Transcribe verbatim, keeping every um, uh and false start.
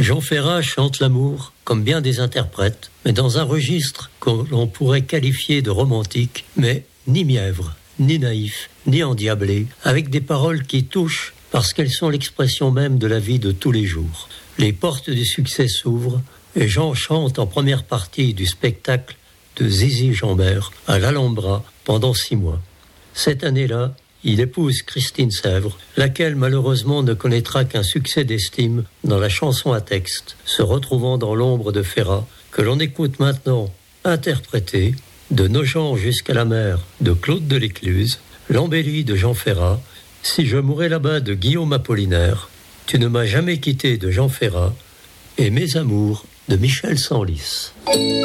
Jean Ferrat chante l'amour comme bien des interprètes, mais dans un registre que l'on pourrait qualifier de romantique, mais ni mièvre, ni naïf, ni endiablé, avec des paroles qui touchent parce qu'elles sont l'expression même de la vie de tous les jours. Les portes du succès s'ouvrent et Jean chante en première partie du spectacle de Zizi Jeanbert à l'Alhambra pendant six mois. Cette année-là, il épouse Christine Sèvres, laquelle malheureusement ne connaîtra qu'un succès d'estime dans la chanson à texte, se retrouvant dans l'ombre de Ferrat, que l'on écoute maintenant interpréter de Nogent jusqu'à la mer de Claude Delécluze, l'embellie de Jean Ferrat, Si je mourais là-bas de Guillaume Apollinaire, Tu ne m'as jamais quitté de Jean Ferrat et Mes amours de Michel Senlis.